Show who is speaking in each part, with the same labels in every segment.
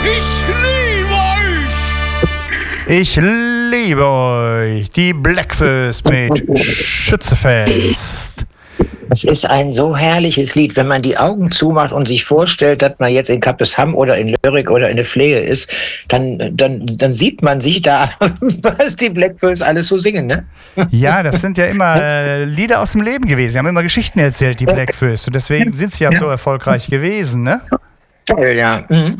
Speaker 1: Ich liebe euch, die Bläckfürs mit Schützefest.
Speaker 2: Das ist ein so herrliches Lied, wenn man die Augen zumacht und sich vorstellt, dass man jetzt in Kappesham oder in Lörrick oder in der Pflege ist, dann sieht man sich da, was die Bläckfürs alles so singen, ne?
Speaker 1: Ja, das sind ja immer Lieder aus dem Leben gewesen. Sie haben immer Geschichten erzählt, die Bläckfürs. Und deswegen sind sie ja so erfolgreich gewesen, ne?
Speaker 2: Toll, ja. Mhm.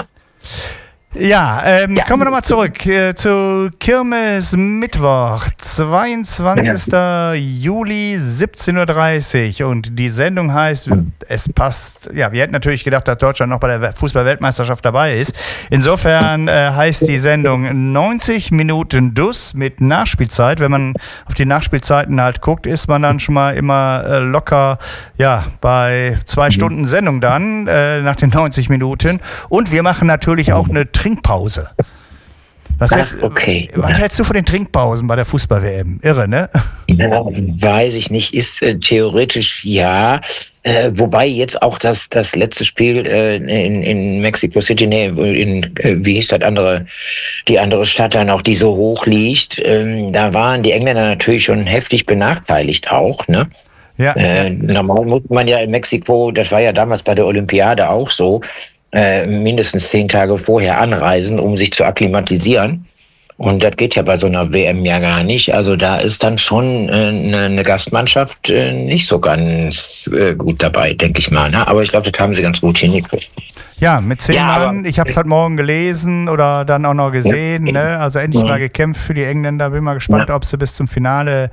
Speaker 1: Ja, kommen wir nochmal zurück zu Kirmes Mittwoch, 22. Juli, 17.30 Uhr. Und die Sendung heißt, es passt, ja, wir hätten natürlich gedacht, dass Deutschland noch bei der Fußball-Weltmeisterschaft dabei ist. Insofern heißt die Sendung 90 Minuten DUS mit Nachspielzeit. Wenn man auf die Nachspielzeiten halt guckt, ist man dann schon mal immer locker, ja, bei 2 Stunden Sendung dann, nach den 90 Minuten. Und wir machen natürlich auch eine Trinkpause. Was hältst du von den Trinkpausen bei der Fußball-WM? Irre, ne?
Speaker 2: Ja, weiß ich nicht. Ist theoretisch ja. Wobei jetzt auch das letzte Spiel in Mexico City, wie hieß das die andere Stadt dann auch, die so hoch liegt, da waren die Engländer natürlich schon heftig benachteiligt auch, ne? Ja. Normal musste man ja in Mexiko, das war ja damals bei der Olympiade auch so, mindestens 10 Tage vorher anreisen, um sich zu akklimatisieren. Und das geht ja bei so einer WM ja gar nicht. Also da ist dann schon eine Gastmannschaft nicht so ganz gut dabei, denke ich mal. Ne? Aber ich glaube, das haben sie ganz gut hingekriegt.
Speaker 1: Ja, mit 10 Mann. Ich habe es heute Morgen gelesen oder dann auch noch gesehen. Ne? Also endlich mal gekämpft für die Engländer. Bin mal gespannt, ob sie bis zum Finale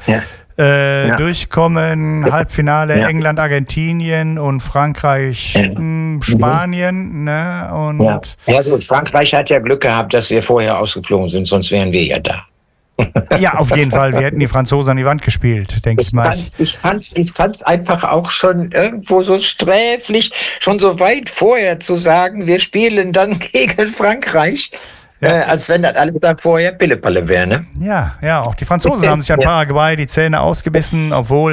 Speaker 1: durchkommen. Halbfinale England, Argentinien und Frankreich, Spanien. Ne? Und
Speaker 2: ja gut, Frankreich hat ja Glück gehabt, dass wir vorher ausgeflogen sind, sonst wären wir ja da.
Speaker 1: Ja, auf jeden Fall. Wir hätten die Franzosen an die Wand gespielt, denke ich mal.
Speaker 2: Ich fand's einfach auch schon irgendwo so sträflich, schon so weit vorher zu sagen, wir spielen dann gegen Frankreich. Ja. Als wenn das alles da vorher Pillepalle wäre, ne?
Speaker 1: Ja, auch die Franzosen haben sich an Paraguay die Zähne ausgebissen, obwohl,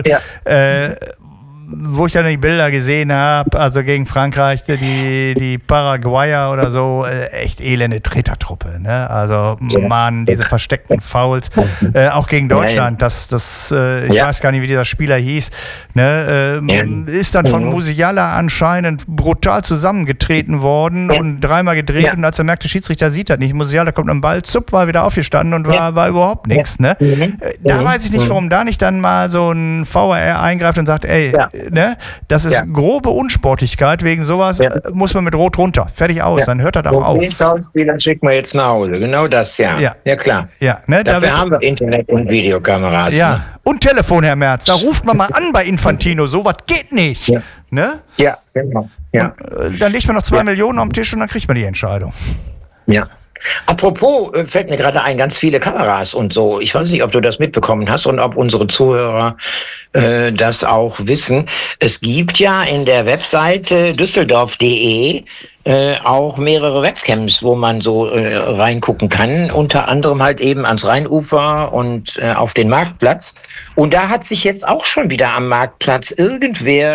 Speaker 1: wo ich dann die Bilder gesehen habe, also gegen Frankreich, die Paraguayer oder so, echt elende Tretertruppe, ne? Also, Mann, diese versteckten Fouls, auch gegen Deutschland, ich weiß gar nicht, wie dieser Spieler hieß, ne? Ist dann von Musiala anscheinend brutal zusammengetreten worden und 3-mal gedreht und als er merkte, Schiedsrichter sieht das nicht, Musiala kommt am Ball, zupp, war wieder aufgestanden und war überhaupt nichts, ne? Da weiß ich nicht, warum da nicht dann mal so ein VAR eingreift und sagt, ey, ne? Das ist grobe Unsportlichkeit. Wegen sowas muss man mit Rot runter. Fertig aus. Dann hört das auch auf. Den
Speaker 2: Schauspielern schicken wir jetzt nach Hause. Genau das, ja klar.
Speaker 1: Ja, ne?
Speaker 2: Dafür haben wir Internet und Videokameras.
Speaker 1: Ja.
Speaker 2: Ne?
Speaker 1: Und Telefon, Herr Merz. Da ruft man mal an bei Infantino. Sowas geht nicht.
Speaker 2: Ja.
Speaker 1: Ne?
Speaker 2: Ja, genau. Ja.
Speaker 1: Dann legt man noch 2 Millionen auf den Tisch und dann kriegt man die Entscheidung.
Speaker 2: Ja. Apropos, fällt mir gerade ein, ganz viele Kameras und so. Ich weiß nicht, ob du das mitbekommen hast und ob unsere Zuhörer das auch wissen. Es gibt ja in der Webseite düsseldorf.de auch mehrere Webcams, wo man so reingucken kann. Unter anderem halt eben ans Rheinufer und auf den Marktplatz. Und da hat sich jetzt auch schon wieder am Marktplatz irgendwer